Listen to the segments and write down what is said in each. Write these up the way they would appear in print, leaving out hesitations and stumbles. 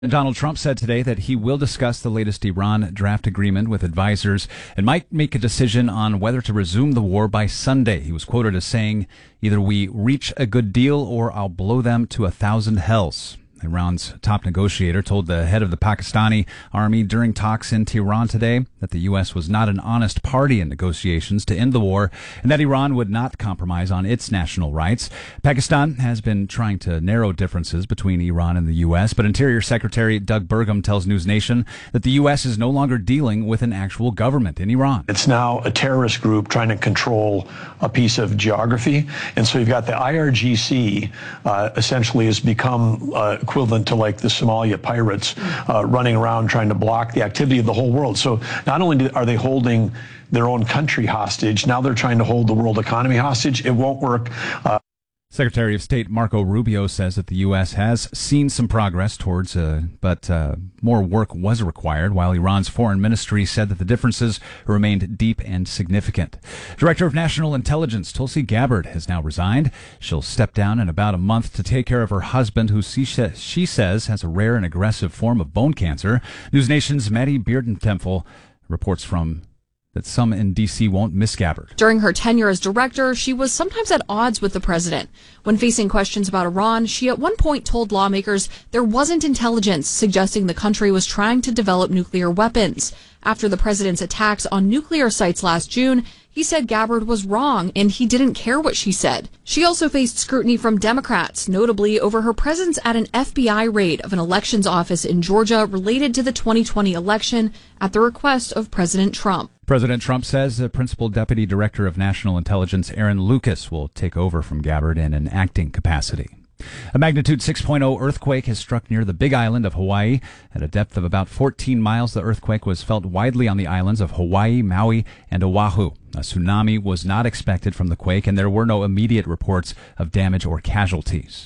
Donald Trump said today that he will discuss the latest Iran draft agreement with advisors and might make a decision on whether to resume the war by Sunday. He was quoted as saying, "Either we reach a good deal or I'll blow them to 1,000 hells." Iran's top negotiator told the head of the Pakistani army during talks in Tehran today that the U.S. was not an honest party in negotiations to end the war and that Iran would not compromise on its national rights. Pakistan has been trying to narrow differences between Iran and the U.S., but Interior Secretary Doug Burgum tells News Nation that the U.S. is no longer dealing with an actual government in Iran. It's now a terrorist group trying to control a piece of geography. And so you've got the IRGC essentially has become equivalent to like the Somalia pirates running around trying to block the activity of the whole world. So not only are they holding their own country hostage, now they're trying to hold the world economy hostage. It won't work. Secretary of State Marco Rubio says that the U.S. has seen some progress towards, but more work was required, while Iran's foreign ministry said that the differences remained deep and significant. Director of National Intelligence Tulsi Gabbard has now resigned. She'll step down in about a month to take care of her husband, who she says has a rare and aggressive form of bone cancer. News Nation's Maddie Bearden-Temple reports that some in D.C. won't miss Gabbard. During her tenure as director, she was sometimes at odds with the president. When facing questions about Iran, she at one point told lawmakers there wasn't intelligence suggesting the country was trying to develop nuclear weapons. After the president's attacks on nuclear sites last June, he said Gabbard was wrong and he didn't care what she said. She also faced scrutiny from Democrats, notably over her presence at an FBI raid of an elections office in Georgia related to the 2020 election at the request of President Trump. President Trump says the principal deputy director of national intelligence, Aaron Lucas, will take over from Gabbard in an acting capacity. A magnitude 6.0 earthquake has struck near the Big Island of Hawaii. At a depth of about 14 miles, the earthquake was felt widely on the islands of Hawaii, Maui, and Oahu. A tsunami was not expected from the quake, and there were no immediate reports of damage or casualties.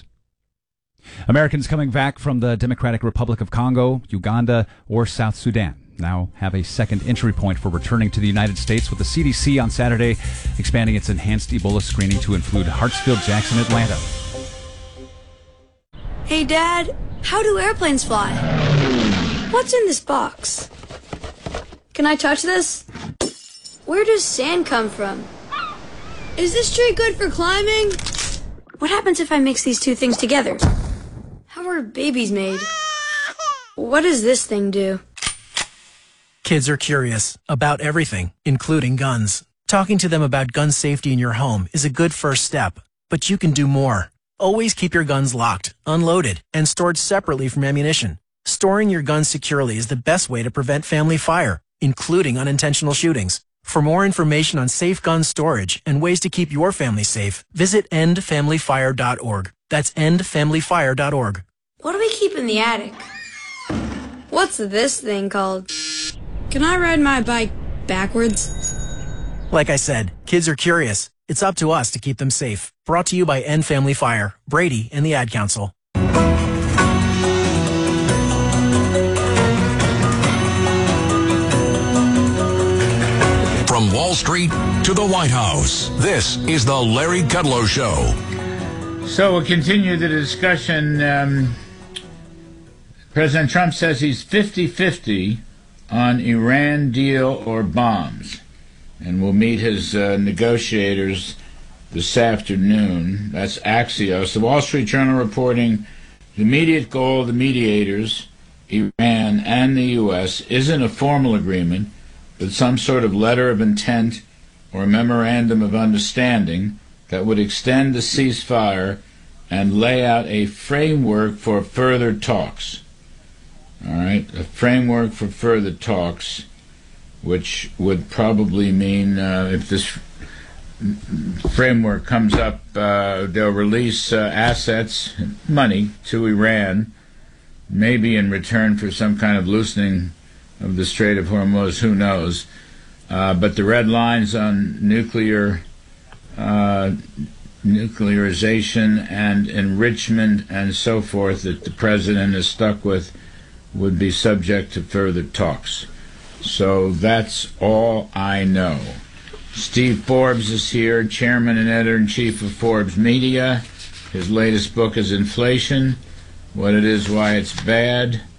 Americans coming back from the Democratic Republic of Congo, Uganda, or South Sudan now have a second entry point for returning to the United States, with the CDC on Saturday expanding its enhanced Ebola screening to include Hartsfield, Jackson, Atlanta. Hey, Dad, how do airplanes fly? What's in this box? Can I touch this? Where does sand come from? Is this tree good for climbing? What happens if I mix these two things together? How are babies made? What does this thing do? Kids are curious about everything, including guns. Talking to them about gun safety in your home is a good first step, but you can do more. Always keep your guns locked, unloaded, and stored separately from ammunition. Storing your guns securely is the best way to prevent family fire, including unintentional shootings. For more information on safe gun storage and ways to keep your family safe, visit endfamilyfire.org. That's endfamilyfire.org. What do we keep in the attic? What's this thing called? Can I ride my bike backwards? Like I said, kids are curious. It's up to us to keep them safe. Brought to you by End Family Fire, Brady, and the Ad Council. From Wall Street to the White House, this is the Larry Kudlow Show. So we'll continue the discussion. President Trump says he's 50-50 on Iran deal or bombs. And we'll meet his negotiators this afternoon. That's Axios. The Wall Street Journal reporting the immediate goal of the mediators, Iran and the U.S., isn't a formal agreement, but some sort of letter of intent or memorandum of understanding that would extend the ceasefire and lay out a framework for further talks. All right, a framework for further talks, which would probably mean if this framework comes up, they'll release assets, money to Iran, maybe in return for some kind of loosening of the Strait of Hormuz, who knows. But the red lines on nuclearization and enrichment and so forth that the president is stuck with would be subject to further talks. So that's all I know. Steve Forbes is here, chairman and editor-in-chief of Forbes Media. His latest book is Inflation, What It Is, Why It's Bad.